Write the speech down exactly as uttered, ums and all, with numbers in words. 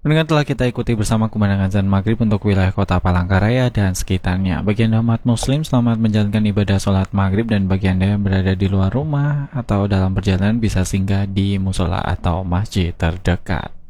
Dengan telah kita ikuti bersama kemenangan azan maghrib untuk wilayah kota Palangkaraya dan sekitarnya. Bagi Anda umat muslim, selamat menjalankan ibadah sholat maghrib, dan bagi Anda yang berada di luar rumah atau dalam perjalanan bisa singgah di musola atau masjid terdekat.